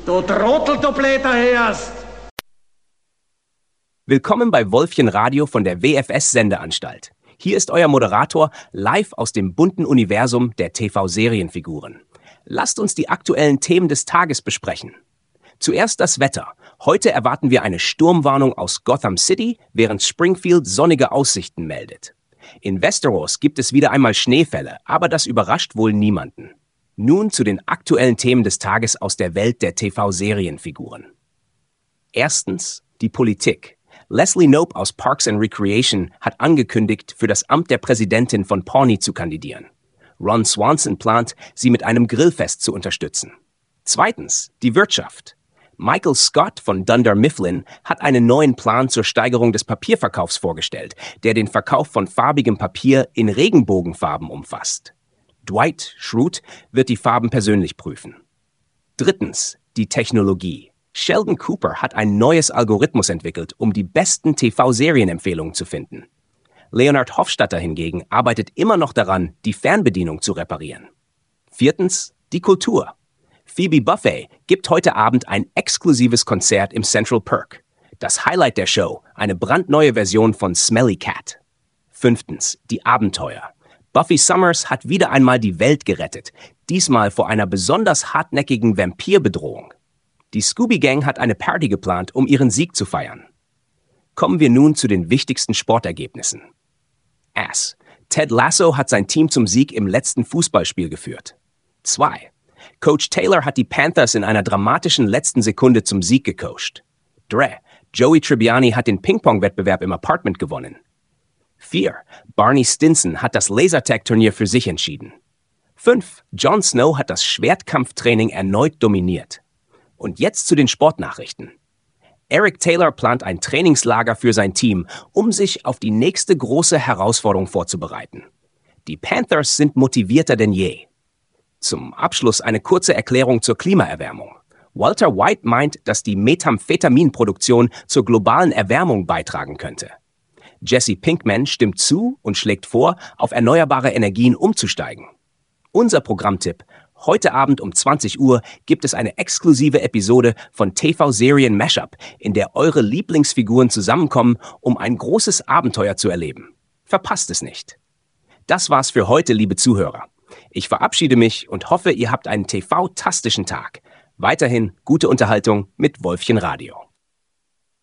Du Trottel, du Blätter hörst! Willkommen bei Wolfchen Radio von der WFS-Sendeanstalt. Hier ist euer Moderator live aus dem bunten Universum der TV-Serienfiguren. Lasst uns die aktuellen Themen des Tages besprechen. Zuerst das Wetter. Heute erwarten wir eine Sturmwarnung aus Gotham City, während Springfield sonnige Aussichten meldet. In Westeros gibt es wieder einmal Schneefälle, aber das überrascht wohl niemanden. Nun zu den aktuellen Themen des Tages aus der Welt der TV-Serienfiguren. Erstens die Politik. Leslie Knope aus Parks and Recreation hat angekündigt, für das Amt der Präsidentin von Pawnee zu kandidieren. Ron Swanson plant, sie mit einem Grillfest zu unterstützen. Zweitens die Wirtschaft. Michael Scott von Dunder Mifflin hat einen neuen Plan zur Steigerung des Papierverkaufs vorgestellt, der den Verkauf von farbigem Papier in Regenbogenfarben umfasst. Dwight Schrute wird die Farben persönlich prüfen. Drittens, die Technologie. Sheldon Cooper hat ein neues Algorithmus entwickelt, um die besten TV-Serienempfehlungen zu finden. Leonard Hofstadter hingegen arbeitet immer noch daran, die Fernbedienung zu reparieren. Viertens, die Kultur. Phoebe Buffay gibt heute Abend ein exklusives Konzert im Central Perk. Das Highlight der Show, eine brandneue Version von Smelly Cat. Fünftens, die Abenteuer. Buffy Summers hat wieder einmal die Welt gerettet, diesmal vor einer besonders hartnäckigen Vampirbedrohung. Die Scooby Gang hat eine Party geplant, um ihren Sieg zu feiern. Kommen wir nun zu den wichtigsten Sportergebnissen. Ted Lasso hat sein Team zum Sieg im letzten Fußballspiel geführt. 2. Coach Taylor hat die Panthers in einer dramatischen letzten Sekunde zum Sieg gecoacht. 3. Joey Tribbiani hat den Ping-Pong-Wettbewerb im Apartment gewonnen. 4. Barney Stinson hat das Lasertag-Turnier für sich entschieden. 5. Jon Snow hat das Schwertkampftraining erneut dominiert. Und jetzt zu den Sportnachrichten. Eric Taylor plant ein Trainingslager für sein Team, um sich auf die nächste große Herausforderung vorzubereiten. Die Panthers sind motivierter denn je. Zum Abschluss eine kurze Erklärung zur Klimaerwärmung. Walter White meint, dass die Methamphetaminproduktion zur globalen Erwärmung beitragen könnte. Jesse Pinkman stimmt zu und schlägt vor, auf erneuerbare Energien umzusteigen. Unser Programmtipp: Heute Abend um 20 Uhr gibt es eine exklusive Episode von TV-Serien Mashup, in der eure Lieblingsfiguren zusammenkommen, um ein großes Abenteuer zu erleben. Verpasst es nicht. Das war's für heute, liebe Zuhörer. Ich verabschiede mich und hoffe, ihr habt einen TV-tastischen Tag. Weiterhin gute Unterhaltung mit Wolfchen Radio.